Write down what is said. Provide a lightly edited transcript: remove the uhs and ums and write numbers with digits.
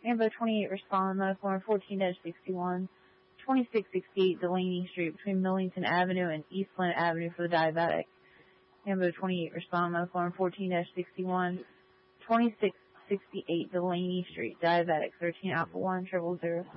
Ambo 28 respond, medical form 14-61. 2668 Delaney Street between Millington Avenue and East Flint Avenue for the diabetic. Ambo 28 respond, medical form 14-61. 2668 Delaney Street, diabetic, 13 Alpha 1 0006.